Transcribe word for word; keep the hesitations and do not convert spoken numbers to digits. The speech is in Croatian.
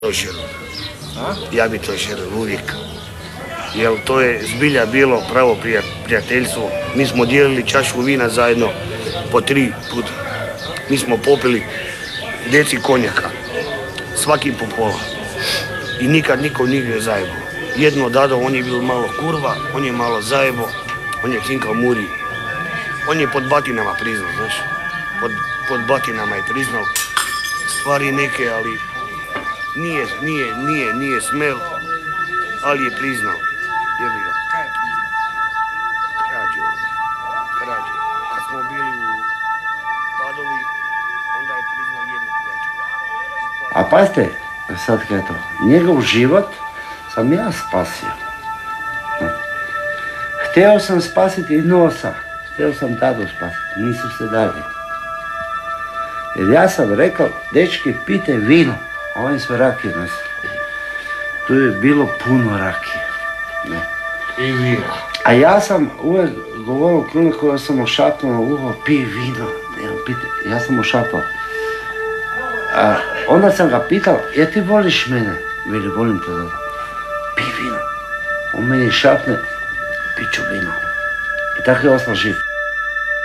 to želio. Ja bi to želio uvijek. Jer to je zbilja bilo pravo prijateljstvo. Mi smo dijelili čašu vina zajedno po tri puta. Mi smo popili deci konjaka. Svaki po pola. I nikad niko nigdje zajebo. Jedno dado, on je bio malo kurva, on je malo zajebo, on je cinkao muri. On je pod batinama priznao, znaš. Pod, pod batinama je priznao stvari neke, ali nije, nije, nije, nije smel, ali je priznao. Jebi ga. Krađe, krađe. Kad smo bili u Padovi, onda je priznao jednu pljačku. A pazite, sad kaj je to, njegov život sam ja spasio. Htio sam spasiti i nosa, htio sam tatu spasiti, nisu se dali. Jer ja sam rekao, dečki, pite vino, a oni su rakije nosili. Tu je bilo puno rakije. Ne. I vino. A ja sam uvijek govorio krune koja sam mu šapnuo na uho, pij vino, ne, pite. Ja sam mu šapao. A onda sam ga pitao, jer ti voliš mene? Veli, volim te da. Pij vino. On meni šapne, pit ću vino. I tako je ostao živ.